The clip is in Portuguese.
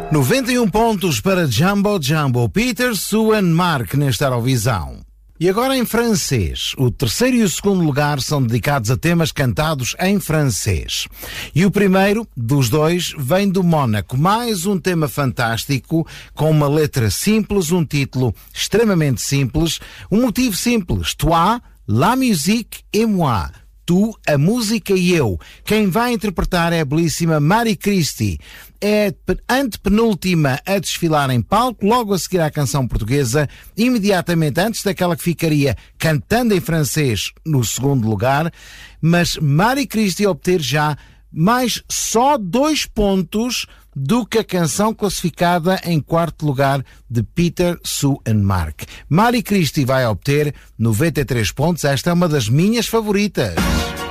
91 pontos para Jumbo Jumbo, Peter, Sue and Mark nesta Eurovisão. E agora em francês. O terceiro e o segundo lugar são dedicados a temas cantados em francês. E o primeiro dos dois vem do Mónaco. Mais um tema fantástico, com uma letra simples, um título extremamente simples, um motivo simples. Toi, la musique et moi. Tu, a música e eu. Quem vai interpretar é a belíssima Marie Christie. É a antepenúltima a desfilar em palco, logo a seguir à canção portuguesa, imediatamente antes daquela que ficaria cantando em francês no segundo lugar, mas Marie Christie obter já mais só 2 pontos do que a canção classificada em quarto lugar de Peter, Sue and Mark. Marie Christie vai obter 93 pontos. Esta é uma das minhas favoritas.